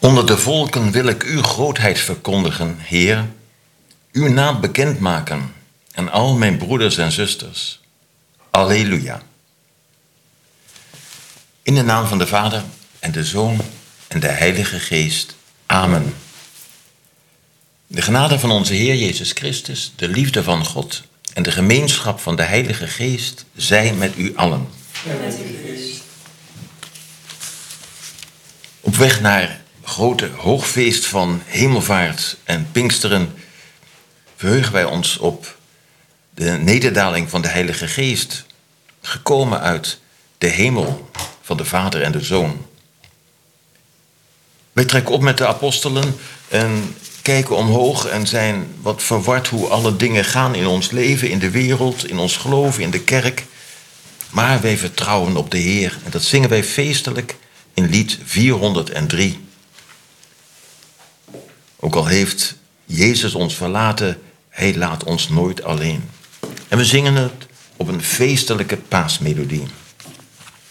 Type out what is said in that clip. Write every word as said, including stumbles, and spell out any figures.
Onder de volken wil ik uw grootheid verkondigen, Heer, uw naam bekendmaken aan al mijn broeders en zusters. Alleluia. In de naam van de Vader en de Zoon en de Heilige Geest. Amen. De genade van onze Heer Jezus Christus, de liefde van God en de gemeenschap van de Heilige Geest zij met u allen. Op weg naar grote hoogfeest van Hemelvaart en Pinksteren verheugen wij ons op de nederdaling van de Heilige Geest, gekomen uit de hemel van de Vader en de Zoon. Wij trekken op met de apostelen en kijken omhoog en zijn wat verward hoe alle dingen gaan in ons leven, in de wereld, in ons geloof, in de kerk. Maar wij vertrouwen op de Heer en dat zingen wij feestelijk in lied vierhonderddrie. Ook al heeft Jezus ons verlaten, hij laat ons nooit alleen. En we zingen het op een feestelijke paasmelodie.